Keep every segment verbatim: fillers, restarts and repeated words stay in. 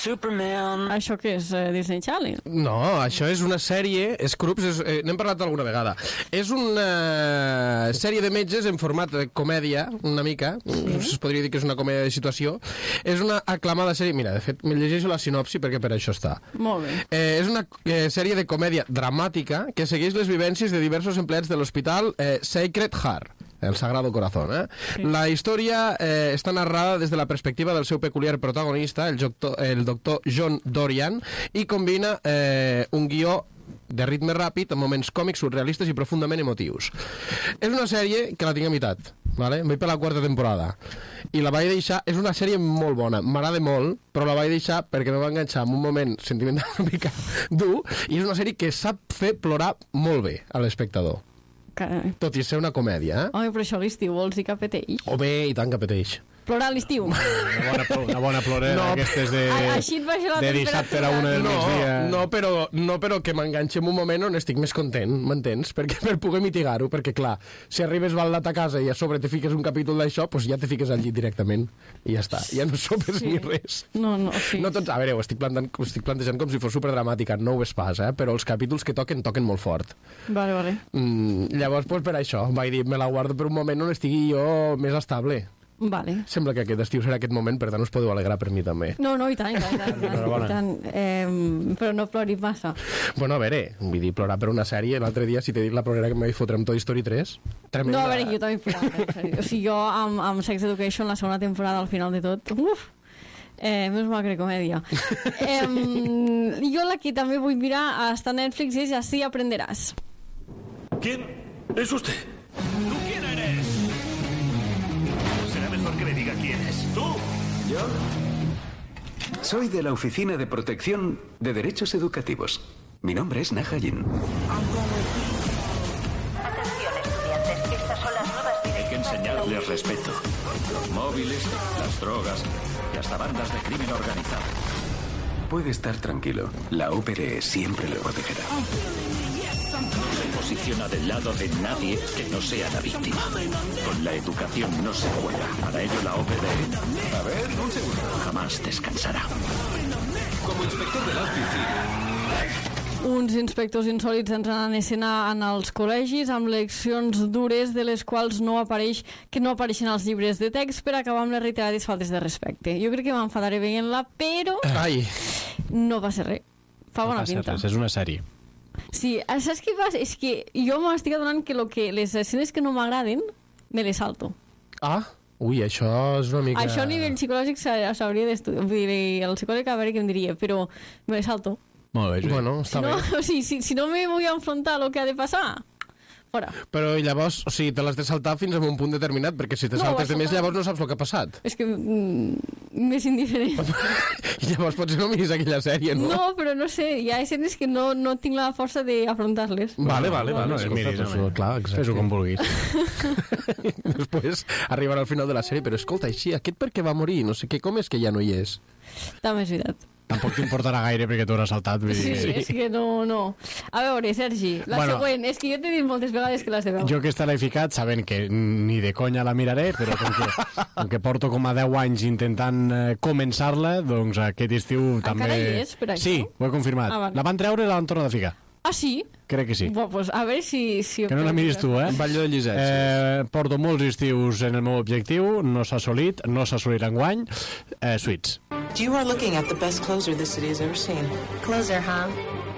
Superman. Això què és, eh, Disney Channel? No, això és una sèrie, Scrubs, és, eh, n'hem parlat alguna vegada. És una sèrie de metges en format de comèdia, una mica, sí. Es podria dir que és una comèdia de situació. És una aclamada sèrie, mira, de fet, me llegeixo la sinopsi perquè per això està. Molt bé. Eh, és una eh, sèrie de comèdia dramàtica que segueix les vivències de diversos empleats de l'hospital eh, Sacred Heart, el Sagrado Corazón. Eh? Sí. La història eh, està narrada des de la perspectiva del seu peculiar protagonista, el doctor, el doctor John Dorian, i combina eh, un guió de ritme ràpid amb moments còmics, surrealistes i profundament emotius. És una sèrie que la tinc a meitat, vale? Vaig per la quarta temporada i la vaig deixar, és una sèrie molt bona, m'agrada molt, però la vaig deixar perquè me va enganxar en un moment sentimental una mica dur, i és una sèrie que sap fer plorar molt bé a l'espectador. Carai. Tot i ser una comèdia, eh? Home, però això a l'estiu vols dir que apeteix? O bé, i tant que apeteix. Plorar a l'estiu. Una bona, una bona plorera, No, aquestes de, A- així et baixa la de dissabte a la temperatura. una del No, migdia. no, però, no, però que m'enganxi en un moment on estic més content, m'entens? Perquè per poder mitigar-ho, perquè clar, si arribes baldat a casa i a sobre te fiques un capítol d'això, doncs ja te fiques al llit directament i ja està, ja no sopes Sí. ni res. No, no, sí. No tots, a veure, ho estic, plantant, ho estic plantejant com si fos superdramàtica, no ho és pas, eh? Però els capítols que toquen, toquen molt fort. Vale, vale. Mm, llavors, doncs, per això, vaig dir, me la guardo per un moment on estigui jo més estable. Vale. Sembla que aquest estiu serà aquest moment, per tant us podeu alegrar per mi també. No, no, i tant, i tant, i tant, i tant, i tant. Eh, però no ploris massa. Bueno, a veure, vull dir, plorar per una sèrie, l'altre dia, si t'he dit la plorera que em vaig fotre amb Toy Story tres, tremenda. No, a veure, jo també plorava, en sèrio. O sigui, jo amb, amb Sex Education, la segona temporada, al final de tot, uf, eh, més mal que comèdia. eh, jo la que també vull mirar està a Netflix és Así aprenderàs. ¿Quién es usted? ¿Tú quién eres? Será mejor que me diga quién es. ¿Tú? ¿Yo? Soy de la Oficina de Protección de Derechos Educativos. Mi nombre es Nahayin. Atención, estudiantes. Estas son las nuevas Hay que directivas. enseñarles respeto. Los móviles, las drogas y hasta bandas de crimen organizado. Puede estar tranquilo. La O P D E siempre le protegerá. Se posiciona del lado de nadie que no sea la víctima. Con la educación no se juega. Para ello la O P D E... A ver, un segundo. Jamás descansarà. Como inspector de la oficina... Uns inspectors insòlits entren en escena en els col·legis amb leccions dures de les quals no apareix que no apareixen als llibres de text per acabar amb les reiterades faltes de respecte. Jo crec que m'enfadaré veient-la, però Ai. no va ser res. Fa bona No passa pinta. res, és una sèrie. Sí, saps què passa? És que jo m'estic adonant que, lo que les escenes que no m'agraden me les salto. Ah, ui, això és una mica... Això a nivell psicològic s'hauria d'estudiar. Vull dir, el psicòleg a veure què em diria, però me les salto. Molt bé, Bueno, Si està no, bé. o sigui, si, si no me vull enfrontar a lo que ha de passar, fora. Però llavors, o sigui, te l'has de saltar fins a un punt determinat, perquè si te No, saltes de va més, saltar. llavors no saps el que ha passat. És que mm, m'és indiferent. I llavors potser no miris aquella sèrie, no? No, però no sé, hi ha escenes que no, no tinc la força d'afrontar-les. Vale, vale, vale. Bueno, escolta, miris, pues, home. clar, exacte. Fes-ho com vulguis. Després arribarà al final de la sèrie, però escolta, així, aquest per què va morir? No sé què, com és que ja no hi és? També és veritat. Tampoc t'importarà gaire perquè t'hauràs saltat. Vull Sí, dir. sí, és que no, no. A veure, Sergi, la Bueno. següent, és que jo t'he dit moltes vegades que l'has de veure. Jo aquesta l'he ficat sabent que ni de conya la miraré, però com que, com que porto com a deu anys intentant eh, començar-la, doncs aquest estiu també... Encara hi és, per això? Sí, ho he confirmat. Ah, vale. La van treure i la van tornar a ficar. Ah, sí? Crec que sí. Bueno, pues a veure si... si Que no la miris tu, eh? Batlle de llicències. Eh, porto molts estius en el meu objectiu, no s'ha assolit, no s'ha assolit enguany. Eh, suits. You are looking at the best closer this city has ever seen. Closer, huh?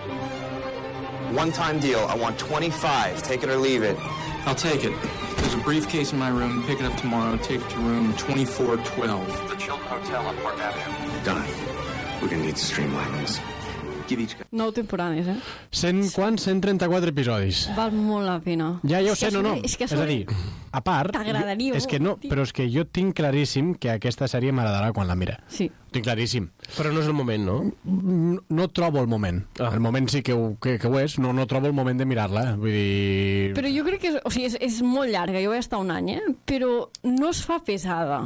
One-time deal. I want twenty-five. Take it or leave it. I'll take it. There's a briefcase in my room. Pick it up tomorrow. Take it to room twenty-four twelve. The Chilton Hotel on Park Avenue. Done. We're gonna need to streamline this. Give each guy... Nou temporades, eh? cent, quants? cent trenta-quatre episodis. Val molt la pena. Ja, ja ho És que sé, no, no. a sobre- És que a És a sobre dir, a part... t'agradaria jo- És que molt, no, tio. però és que jo tinc claríssim que aquesta sèrie m'agradarà quan la mira. Sí. Ho tinc claríssim. Però no és el moment, no? No, no trobo el moment. Ah. El moment sí que ho, que, que ho és, no, no trobo el moment de mirar-la. Vull dir... Però jo crec que és, o sigui, és, és molt llarga, jo vaig estar un any, eh? Però no es fa pesada.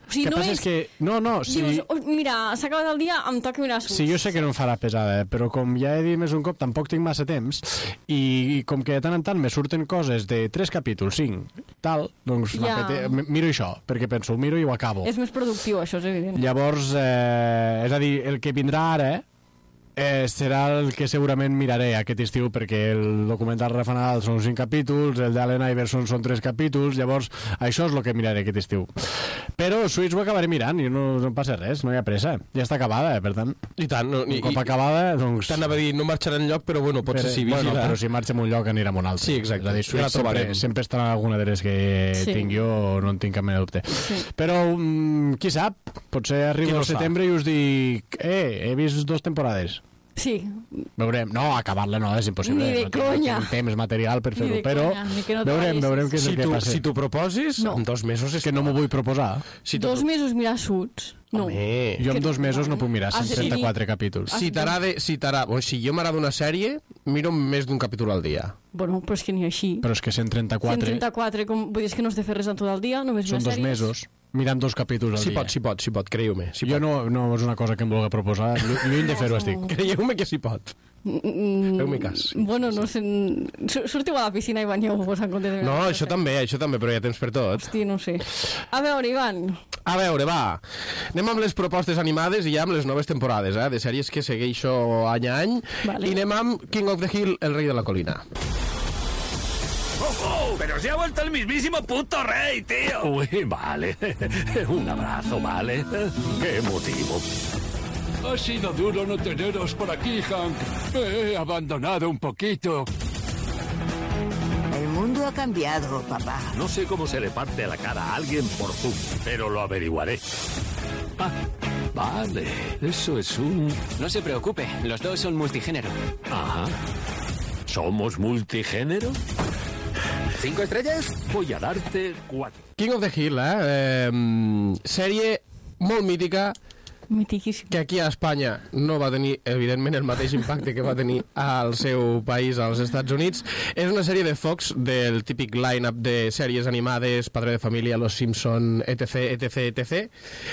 O sigui, que no passa és... és que... No, no, si... Dius, oh, mira, s'ha acabat el dia, em toca mirar Suits. Sí, jo sé que no em farà pesada, eh? Però com ja he dit més un cop, tampoc tinc massa temps, i, i com que de tant en tant me surten coses de tres capítols, cinc, tal, doncs Ja. m'apete- miro això, perquè penso, ho miro i ho acabo. És més productiu, això és evident. Llavors, eh, és a dir, el que vindrà ara eh, serà el que segurament miraré aquest estiu, perquè el documental Rafa Nadal són cinc capítols, el d'Allen Iverson són tres capítols, llavors això és el que miraré aquest estiu. Però Suits ho acabaré mirant i no, no passa res, no hi ha pressa. Ja està acabada, eh, per tant. I tant. No, Un i, cop i, acabada, doncs... t'anava a dir, no marxarà enlloc, però bueno, potser sí, vigila. Bueno, però si marxa en un lloc anirà en un altre. Sí, exacte. És a dir, Ja la Suits sempre, trobarem. sempre estarà en alguna de les que Sí. tinc jo, no en tinc cap mena de dubte. Sí. Però, mm, qui sap, potser Qui arriba no al sap? setembre i us dic, eh, he vist dos temporades. Sí, Veurem. No, acabar-la no, és impossible. Ni de no tinc- conya. No tinc temps material per Ni fer-ho, de però conya, ni que no veurem, treballis. veurem què és Si el que tu, passa. si tu proposes, No. en dos mesos és És que no m'ho vull proposar. Si tu... dos mesos mirar Suits. No. Home, Jo en Que- dos mesos no puc mirar Ah, cent sí? trenta-quatre capítols. si t'agrada... Si t'agrada... Bueno, si jo m'agrada una sèrie, miro més d'un capítol al dia. Bueno, però és que ni així. Però és que cent trenta-quatre cent trenta-quatre, com... vull dir, és que no has de fer res en tot el dia, només són mirar dos sèries. mesos mirant dos capítols al Si dia. pot, si pot, si pot, creieu-me. Si Jo pot. no, no és una cosa que em vulgui proposar. Llu- Lluny de fer-ho estic. Creieu-me que si pot. Mm, Feu-me cas. Bueno, no sé... Sur- Sortiu a la piscina i banyeu-vos en comptes de... No, mirar això sèries. també, això també, però hi ha temps per tot. Hosti, no sé. A veure, Ivan, A veure, va, anem amb les propostes animades i ja amb les noves temporades, eh, de sèries que segueixo any a any. Vale. I anem amb King of the Hill, el rei de la colina. ¡Ojo! ¡Pero se ha vuelto el mismísimo puto rey, tío! Uy, vale. Un abrazo, ¿vale? Qué emotivo. Ha sido duro no teneros por aquí, Hank. Me he abandonado un poquito. El mundo ha cambiado, papá. No sé cómo se le parte la cara a alguien por Zoom, pero lo averiguaré. Ah, vale. Eso es un... No se preocupe, los dos son multigénero. Ajá. ¿Somos multigénero? ¿Cinco estrellas? Voy a darte cuatro. King of the Hill, eh? eh sèrie molt mítica, mitiquíssim. que aquí a Espanya no va tenir, evidentment, el mateix impacte que va tenir al seu país, als Estats Units. És una sèrie de Fox del típic line-up de sèries animades, Padre de Família, Los Simpson, etc, etc, etc.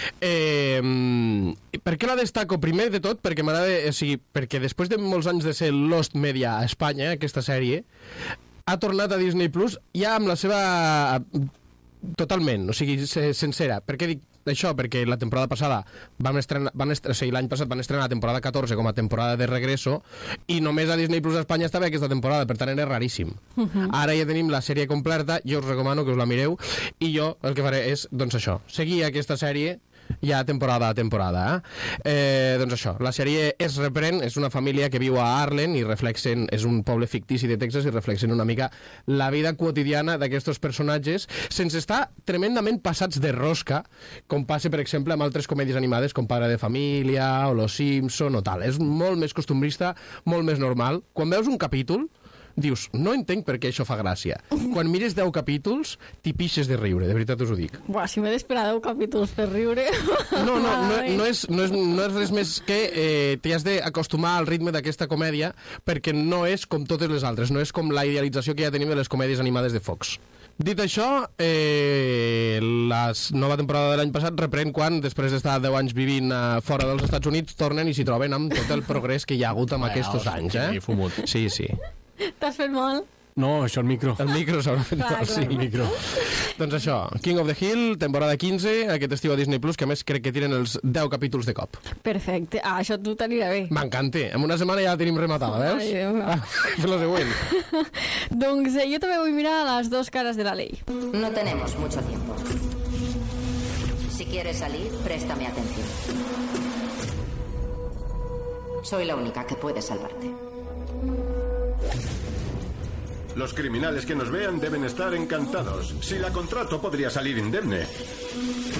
Eh, per què la destaco? Primer de tot, perquè m'agrada, o sigui, perquè després de molts anys de ser Lost Media a Espanya, aquesta sèrie, ha tornat a Disney Plus ja amb la seva... totalment, o sigui, sencera. Per què dic això? Perquè la temporada passada van estrenar, van estrenar, o sigui, l'any passat van estrenar la temporada catorze com a temporada de regreso i només a Disney Plus a Espanya estava aquesta temporada, per tant era raríssim. Uh -huh. Ara ja tenim la sèrie completa, jo us recomano que us la mireu i jo el que faré és, doncs això, seguir aquesta sèrie ja temporada a temporada. Eh? Eh, doncs això, la sèrie es reprèn, és una família que viu a Arlen i reflexen, és un poble fictici de Texas i reflexen una mica la vida quotidiana d'aquests personatges sense estar tremendament passats de rosca, com passa, per exemple, amb altres comèdies animades com Padre de Família o Los Simpson o tal. És molt més costumbrista, molt més normal. Quan veus un capítol dius, no entenc per què això fa gràcia. Quan mires deu capítols, t'hi pixes de riure, de veritat us ho dic. Buah, si m'he d'esperar deu capítols per riure... No, no, no, no, és, no, és, no és res més que eh, t'hi has d'acostumar al ritme d'aquesta comèdia perquè no és com totes les altres, no és com la idealització que ja tenim de les comèdies animades de Fox. Dit això, eh, la nova temporada de l'any passat reprèn quan, després d'estar deu anys vivint eh, fora dels Estats Units, tornen i s'hi troben amb tot el progrés que hi ha hagut amb aquests anys, eh? Sí, sí. T'has fet mal? No, això el micro. El micro s'haurà fet Clar, mal, sí. clar. El micro. Doncs això, King of the Hill, temporada quinze, aquest estiu a Disney Plus, que a més crec que tiren els deu capítols de cop. Perfecte. Ah, això tu t'anirà bé. M'encanta. En una setmana ja la tenim rematada, veus? Ai, Déu meu. Ah, fer la següent. Doncs eh, jo també vull mirar las dos caras de la ley. No tenemos mucho tiempo. Si quieres salir, préstame atención. Soy la única que puede salvarte. Los criminales que nos vean deben estar encantados. Si la contrato, podría salir indemne.